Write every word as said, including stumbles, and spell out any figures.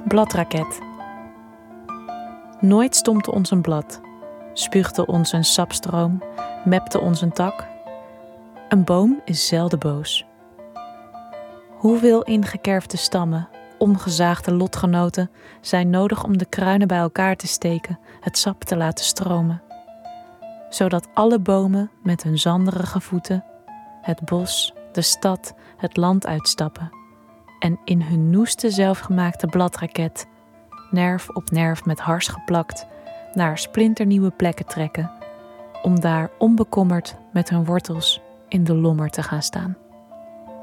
Bladraket. Nooit stompte ons een blad, spuugde ons een sapstroom, mepte ons een tak. Een boom is zelden boos. Hoeveel ingekerfde stammen, omgezaagde lotgenoten zijn nodig om de kruinen bij elkaar te steken, het sap te laten stromen, zodat alle bomen met hun zanderige voeten het bos, de stad, het land uitstappen en in hun noeste zelfgemaakte bladraket, nerf op nerf met hars geplakt, naar splinternieuwe plekken trekken, om daar onbekommerd met hun wortels in de lommer te gaan staan.